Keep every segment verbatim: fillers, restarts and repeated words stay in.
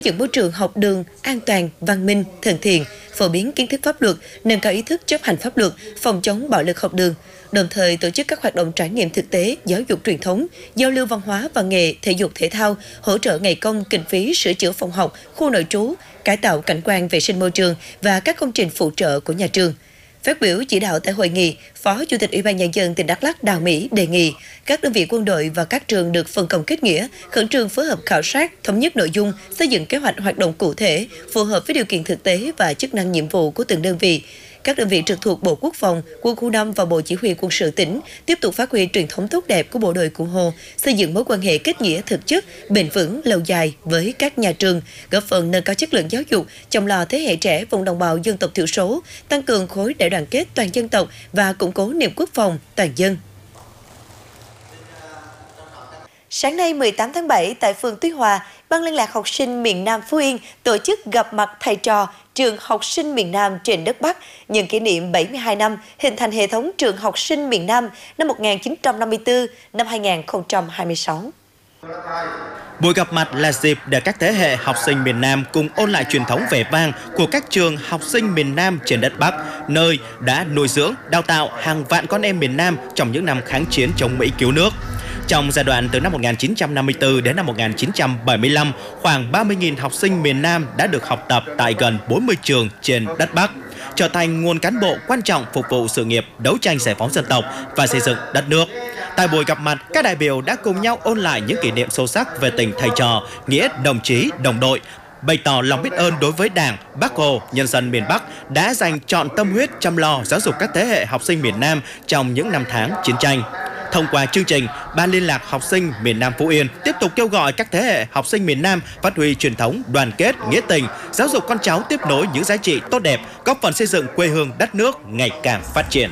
dựng môi trường học đường an toàn, văn minh, thân thiện, phổ biến kiến thức pháp luật, nâng cao ý thức chấp hành pháp luật, phòng chống bạo lực học đường, đồng thời tổ chức các hoạt động trải nghiệm thực tế, giáo dục truyền thống, giao lưu văn hóa và nghề, thể dục thể thao, hỗ trợ ngày công, kinh phí sửa chữa phòng học, khu nội trú, cải tạo cảnh quan vệ sinh môi trường và các công trình phụ trợ của nhà trường. Phát biểu chỉ đạo tại hội nghị, Phó Chủ tịch Ủy ban Nhân dân tỉnh Đắk Lắk Đào Mỹ đề nghị các đơn vị quân đội và các trường được phân công kết nghĩa, khẩn trương phối hợp khảo sát, thống nhất nội dung, xây dựng kế hoạch hoạt động cụ thể, phù hợp với điều kiện thực tế và chức năng nhiệm vụ của từng đơn vị. Các đơn vị trực thuộc Bộ Quốc phòng, Quân khu năm và Bộ Chỉ huy Quân sự tỉnh tiếp tục phát huy truyền thống tốt đẹp của bộ đội Cụ Hồ, xây dựng mối quan hệ kết nghĩa thực chất, bền vững, lâu dài với các nhà trường, góp phần nâng cao chất lượng giáo dục, chăm lo thế hệ trẻ vùng đồng bào dân tộc thiểu số, tăng cường khối đại đoàn kết toàn dân tộc và củng cố niềm quốc phòng toàn dân. Sáng nay mười tám tháng bảy tại phường Tuy Hòa, Ban Liên lạc Học sinh miền Nam Phú Yên tổ chức gặp mặt thầy trò trường học sinh miền Nam trên đất Bắc nhân kỷ niệm bảy mươi hai năm hình thành hệ thống trường học sinh miền Nam năm một nghìn chín trăm năm mươi tư năm hai nghìn không trăm hai mươi sáu. Buổi gặp mặt là dịp để các thế hệ học sinh miền Nam cùng ôn lại truyền thống vẻ vang của các trường học sinh miền Nam trên đất Bắc, nơi đã nuôi dưỡng, đào tạo hàng vạn con em miền Nam trong những năm kháng chiến chống Mỹ cứu nước. Trong giai đoạn từ năm một nghìn chín trăm năm mươi tư đến năm một nghìn chín trăm bảy mươi lăm, khoảng ba mươi nghìn học sinh miền Nam đã được học tập tại gần bốn mươi trường trên đất Bắc, trở thành nguồn cán bộ quan trọng phục vụ sự nghiệp đấu tranh giải phóng dân tộc và xây dựng đất nước. Tại buổi gặp mặt, các đại biểu đã cùng nhau ôn lại những kỷ niệm sâu sắc về tình thầy trò, nghĩa đồng chí, đồng đội, bày tỏ lòng biết ơn đối với Đảng, Bác Hồ, nhân dân miền Bắc đã dành trọn tâm huyết chăm lo giáo dục các thế hệ học sinh miền Nam trong những năm tháng chiến tranh. Thông qua chương trình, Ban Liên lạc Học sinh miền Nam Phú Yên tiếp tục kêu gọi các thế hệ học sinh miền Nam phát huy truyền thống đoàn kết, nghĩa tình, giáo dục con cháu tiếp nối những giá trị tốt đẹp, góp phần xây dựng quê hương đất nước ngày càng phát triển.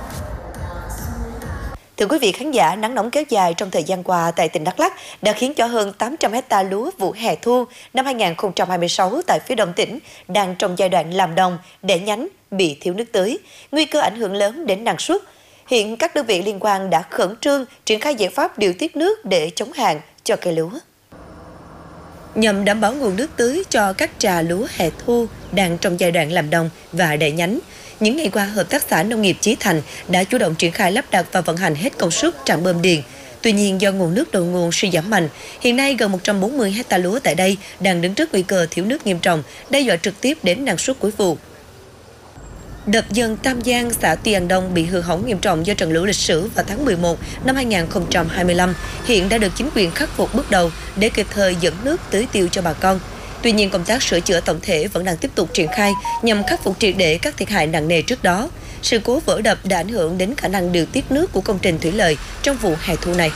Thưa quý vị khán giả, nắng nóng kéo dài trong thời gian qua tại tỉnh Đắk Lắk đã khiến cho hơn tám trăm hecta lúa vụ hè thu năm hai nghìn không trăm hai mươi sáu tại phía đông tỉnh đang trong giai đoạn làm đồng, đẻ nhánh, bị thiếu nước tưới, nguy cơ ảnh hưởng lớn đến năng suất. Hiện các đơn vị liên quan đã khẩn trương triển khai giải pháp điều tiết nước để chống hạn cho cây lúa. Nhằm đảm bảo nguồn nước tưới cho các trà lúa hè thu đang trong giai đoạn làm đồng và đẻ nhánh, những ngày qua, Hợp tác xã Nông nghiệp Chí Thành đã chủ động triển khai lắp đặt và vận hành hết công suất trạm bơm điện. Tuy nhiên, do nguồn nước đầu nguồn suy giảm mạnh, hiện nay gần một trăm bốn mươi hecta lúa tại đây đang đứng trước nguy cơ thiếu nước nghiêm trọng, đe dọa trực tiếp đến năng suất cuối vụ. Đập dâng Tam Giang, xã Tuy An Đông bị hư hỏng nghiêm trọng do trận lũ lịch sử vào tháng mười một năm hai nghìn không trăm hai mươi lăm, hiện đã được chính quyền khắc phục bước đầu để kịp thời dẫn nước tưới tiêu cho bà con. Tuy nhiên, công tác sửa chữa tổng thể vẫn đang tiếp tục triển khai nhằm khắc phục triệt để các thiệt hại nặng nề trước đó. Sự cố vỡ đập đã ảnh hưởng đến khả năng điều tiết nước của công trình thủy lợi trong vụ hè thu này.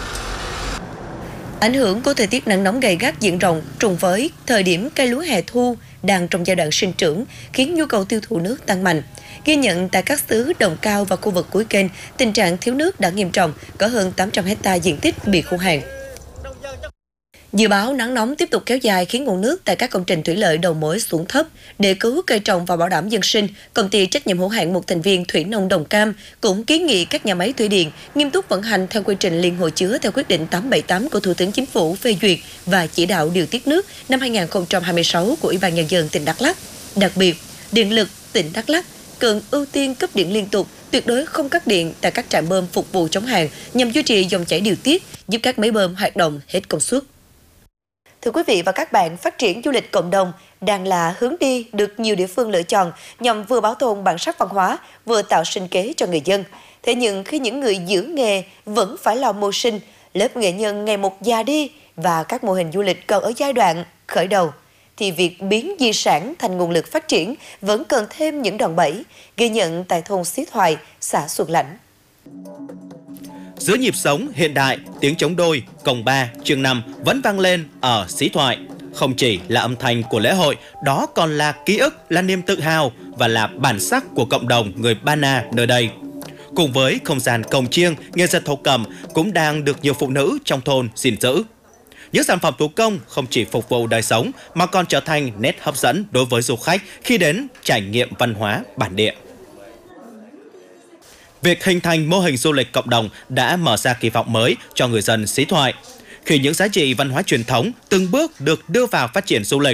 Ảnh hưởng của thời tiết nắng nóng gay gắt diện rộng trùng với thời điểm cây lúa hè thu đang trong giai đoạn sinh trưởng khiến nhu cầu tiêu thụ nước tăng mạnh. Ghi nhận tại các xứ Đồng Cao và khu vực cuối kênh, tình trạng thiếu nước đã nghiêm trọng, có hơn tám trăm hecta diện tích bị khô hạn. Dự báo nắng nóng tiếp tục kéo dài khiến nguồn nước tại các công trình thủy lợi đầu mối xuống thấp. Để cứu cây trồng và bảo đảm dân sinh, công ty trách nhiệm hữu hạn một thành viên Thủy Nông Đồng Cam cũng kiến nghị các nhà máy thủy điện nghiêm túc vận hành theo quy trình liên hồ chứa theo quyết định tám trăm bảy mươi tám của Thủ tướng Chính phủ phê duyệt và chỉ đạo điều tiết nước năm hai nghìn không trăm hai mươi sáu của Ủy ban Nhân dân tỉnh Đắk Lắk. Đặc biệt, Điện lực tỉnh Đắk Lắk cần ưu tiên cấp điện liên tục, tuyệt đối không cắt điện tại các trạm bơm phục vụ chống hạn nhằm duy trì dòng chảy điều tiết, giúp các máy bơm hoạt động hết công suất. Thưa quý vị và các bạn, phát triển du lịch cộng đồng đang là hướng đi được nhiều địa phương lựa chọn nhằm vừa bảo tồn bản sắc văn hóa, vừa tạo sinh kế cho người dân. Thế nhưng khi những người giữ nghề vẫn phải lo mưu sinh, lớp nghệ nhân ngày một già đi và các mô hình du lịch còn ở giai đoạn khởi đầu, thì việc biến di sản thành nguồn lực phát triển vẫn cần thêm những đòn bẩy, ghi nhận tại thôn Xí Thoại, xã Xuân Lãnh. Giữa nhịp sống hiện đại, tiếng trống đôi, cồng ba, chương năm vẫn vang lên ở Xí Thoại. Không chỉ là âm thanh của lễ hội, đó còn là ký ức, là niềm tự hào và là bản sắc của cộng đồng người Ba Na nơi đây. Cùng với không gian cồng chiêng, nghề dệt thổ cẩm cũng đang được nhiều phụ nữ trong thôn gìn giữ. Những sản phẩm thủ công không chỉ phục vụ đời sống mà còn trở thành nét hấp dẫn đối với du khách khi đến trải nghiệm văn hóa bản địa. Việc hình thành mô hình du lịch cộng đồng đã mở ra kỳ vọng mới cho người dân Xí Thoại. Khi những giá trị văn hóa truyền thống từng bước được đưa vào phát triển du lịch,